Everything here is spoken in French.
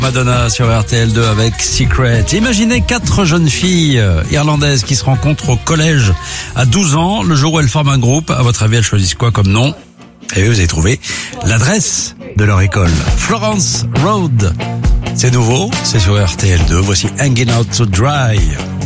Madonna sur RTL2 avec Secret. Imaginez 4 jeunes filles irlandaises qui se rencontrent au collège à 12 ans. Le jour où elles forment un groupe, à votre avis, elles choisissent quoi comme nom? Et vous avez trouvé l'adresse de leur école. Florence Road. C'est nouveau, c'est sur RTL2. Voici Hanging Out to Dry.